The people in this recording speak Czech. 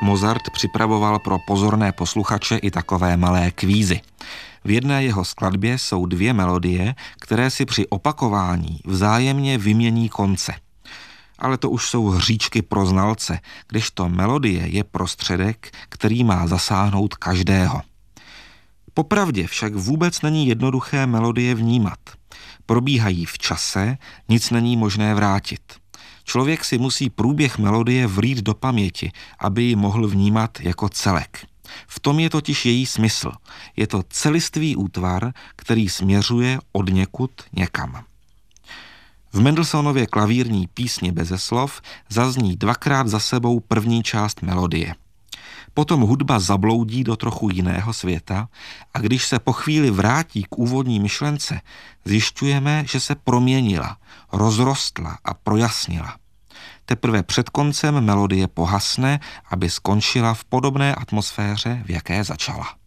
Mozart připravoval pro pozorné posluchače i takové malé kvízy. V jedné jeho skladbě jsou 2 melodie, které si při opakování vzájemně vymění konce. Ale to už jsou hříčky pro znalce, kdežto melodie je prostředek, který má zasáhnout každého. Popravdě však vůbec není jednoduché melodie vnímat. Probíhají v čase, nic není možné vrátit. Člověk si musí průběh melodie vrít do paměti, aby ji mohl vnímat jako celek. V tom je totiž její smysl. Je to celistvý útvar, který směřuje odněkud někam. V Mendelsohnově klavírní Písni beze slov zazní 2krát za sebou první část melodie. Potom hudba zabloudí do trochu jiného světa a když se po chvíli vrátí k úvodní myšlence, zjišťujeme, že se proměnila, rozrostla a projasnila. Teprve před koncem melodie pohasne, aby skončila v podobné atmosféře, v jaké začala.